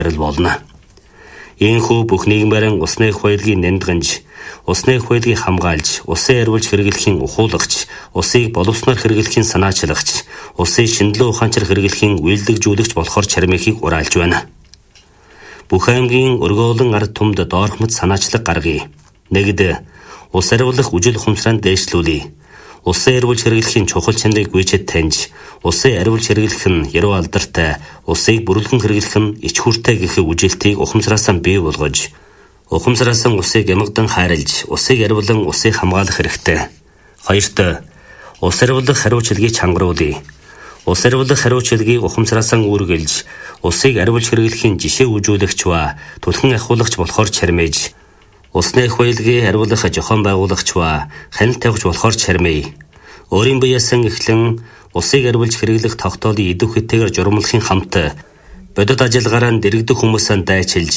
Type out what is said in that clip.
болно. Ийхүү бүх нийгмээрэн усны их баялагын нэмдгэнж, усны их баялагыг хамгаалж, усын арвилж хэрэглэхийн ухуулагч, усыг боловсноор хэрэглэхийн санаачлагч, усын шинжилгээ ухаанчаар хэрэглэхийн үйлдвэрлэгжүүлэгч болохоор чармихыг ураалж байна. Бүх аймгийн өргөөлөн ард түмд доорхмод санаачлаг гаргая. Нэгд, ус арвилах үжил ухамсараа дээшлүүлье. Усын арвилж хэрэглэхийн чухал чанарыг гүйцэд таньж, усын арвилж хэрэглэх нь яруу алдартай, усыг бүрэлдэн хэрэглэх нь ич хүртэй гэх үжилтийг ухамсараасаа бий болгож, ухамсараасаа усыг ямагдан хайрлж, усыг арвилан усыг хамгаалах хэрэгтэй. Хоёрт, ус арвилах хариуцлагыг чангаруулъя. Ус арвилах хариуцлагыг ухамсараасаа үүргэлж, усыг арвилж хэрэглэхийн жишээ үзүүлэгч ба түлхэн ахиулагч болохоор чармиж, усны их баялагыг арвилах зохион байгуулагч ба хяналт тавьж болохоор чармий. Өөрийн биеэсэн эхлэн усыг арвилж хэрэглэх тогтоолын идэв хэтээр журмлахын хамт бодит ажиллагаараа дэрэгдэх хүмүүсээ дайчилж,